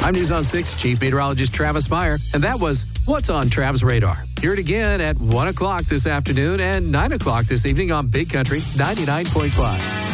I'm News on 6 Chief Meteorologist Travis Meyer, and that was What's on Trav's Radar. Hear it again at 1 o'clock this afternoon and 9 o'clock this evening on Big Country 99.5.